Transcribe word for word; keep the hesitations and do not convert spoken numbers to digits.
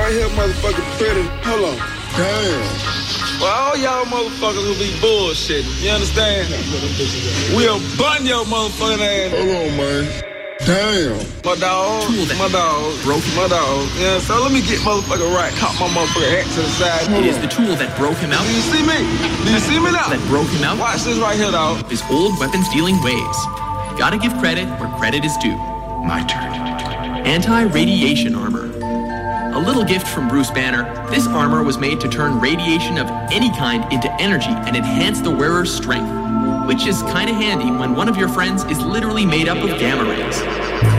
right here, motherfucking pretty. Hold on. Damn. Well, all y'all motherfuckers will be bullshitting. You understand? We'll bun your motherfucking ass. Hold on, man. Damn. My dog, my dog, broke my dog. Yeah, so let me get motherfucking right. Cop my motherfucking hat to the side. It is the tool that broke him out. Do you see me? Do you see me now? That broke him out. Watch this right here, dog. His old weapon-stealing ways. Gotta give credit where credit is due. My turn. Anti-radiation armor. A little gift from Bruce Banner. This armor was made to turn radiation of any kind into energy and enhance the wearer's strength, which is kinda handy when one of your friends is literally made up of gamma rays.